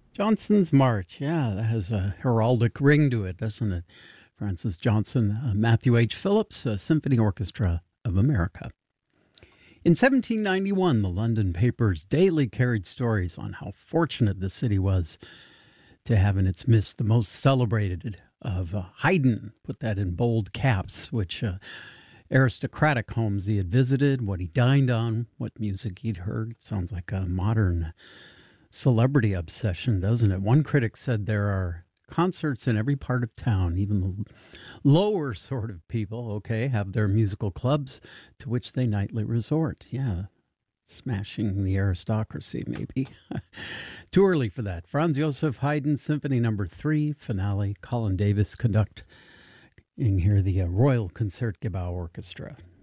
Johnson's March. Yeah, that has a heraldic ring to it, doesn't it? Francis Johnson, Matthew H. Phillips, Symphony Orchestra of America. In 1791, the London papers daily carried stories on how fortunate the city was to have in its midst the most celebrated of Haydn, put that in bold caps, which aristocratic homes he had visited, what he dined on, what music he'd heard. Sounds like a modern celebrity obsession, doesn't it? One critic said there are concerts in every part of town. Even the lower sort of people, okay, have their musical clubs to which they nightly resort. Yeah, smashing the aristocracy, maybe. Too early for that. Franz Joseph Haydn, Symphony Number 3, finale. Colin Davis conducting here the Royal Concertgebouw Orchestra.